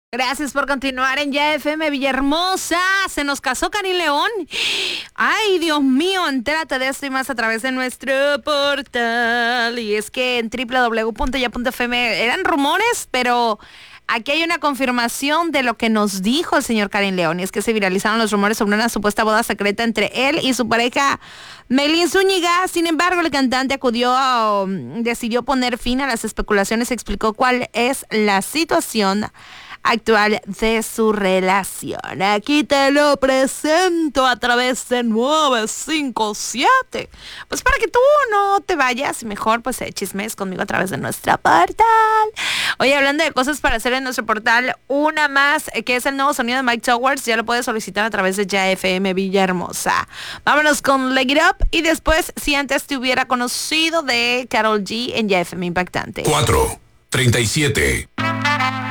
Gracias por continuar en Ya FM Villahermosa. Se nos casó Karin León. Ay, Dios mío, entérate de esto y más a través de nuestro portal. Y es que en www.ya.fm eran rumores, pero aquí hay una confirmación de lo que nos dijo el señor Karin León. Y es que se viralizaron los rumores sobre una supuesta boda secreta entre él y su pareja Melín Zúñiga. Sin embargo, el cantante decidió poner fin a las especulaciones y explicó cuál es la situación actual de su relación. Aquí te lo presento a través de 957. Pues para que tú no te vayas, mejor pues chismes conmigo a través de nuestra portal. Oye, hablando de cosas para hacer en nuestro portal, una más, que es el nuevo sonido de Mike Towers, ya lo puedes solicitar a través de Ya FM Villahermosa. Vámonos con Leg It Up y después, si antes te hubiera conocido, de Karol G en Ya FM Impactante. 4:37.